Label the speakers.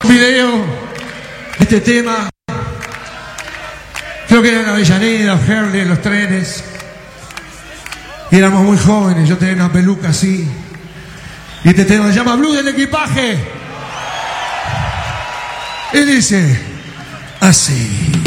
Speaker 1: video, este tema, creo que era en Avellaneda, Herley, en los trenes, y éramos muy jóvenes, yo tenía una peluca así, y este tema se llama Blues del Equipaje, y dice así.